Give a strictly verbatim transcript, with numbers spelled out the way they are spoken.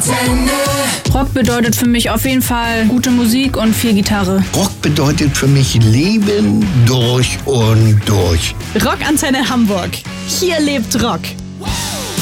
Rockantenne. Rock bedeutet für mich auf jeden Fall gute Musik und viel Gitarre. Rock bedeutet für mich Leben durch und durch. Rockantenne Hamburg. Hier lebt Rock.